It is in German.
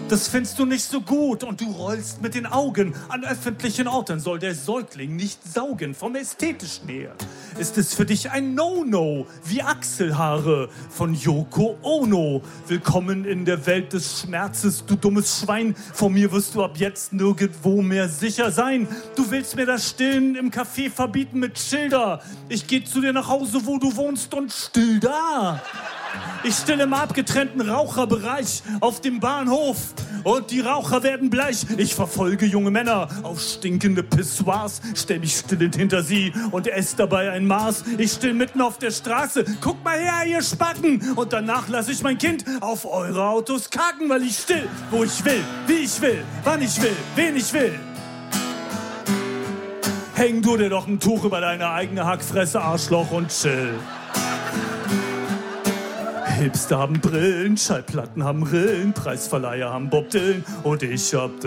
Das findest du nicht so gut und du rollst mit den Augen. An öffentlichen Orten soll der Säugling nicht saugen. Vom Ästhetischen her ist es für dich ein No-No, wie Achselhaare von Yoko Ono. Willkommen in der Welt des Schmerzes, du dummes Schwein. Vor mir wirst du ab jetzt nirgendwo mehr sicher sein. Du willst mir das Stillen im Café verbieten mit Schilder. Ich geh zu dir nach Hause, wo du wohnst und still da. Ich still im abgetrennten Raucherbereich auf dem Bahnhof und die Raucher werden bleich. Ich verfolge junge Männer auf stinkende Pissoirs, stell mich stillend hinter sie und ess dabei ein Maß. Ich still mitten auf der Straße, guck mal her, ihr Spacken, und danach lass ich mein Kind auf eure Autos kacken, weil ich still, wo ich will, wie ich will, wann ich will, wen ich will. Häng du dir doch ein Tuch über deine eigene Hackfresse, Arschloch, und chill. Hipster haben Brillen, Schallplatten haben Rillen, Preisverleiher haben Bob Dylan und ich hab